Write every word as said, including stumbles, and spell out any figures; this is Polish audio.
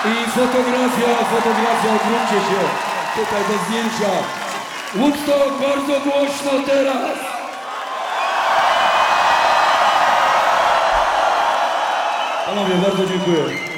I fotografia, fotografia, odwróćcie się. Tutaj do zdjęcia. Woodstock, bardzo głośno teraz. Panowie, bardzo dziękuję.